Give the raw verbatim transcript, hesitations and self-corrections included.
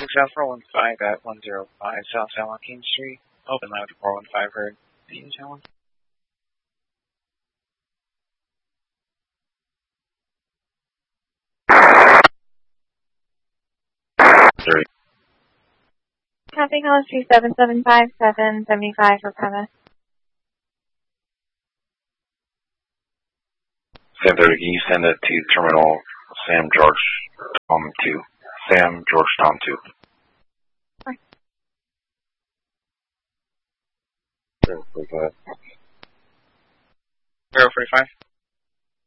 South four one five at one zero five South San Joaquin Street. Open line with four one five heard. Any challenge? Three. Copy call two seven seven five seven seventy five for premise. Sam thirty, can you send it to terminal Sam George Tom two? Sam George Tom two. Right. Sure, go ahead. zero forty-five.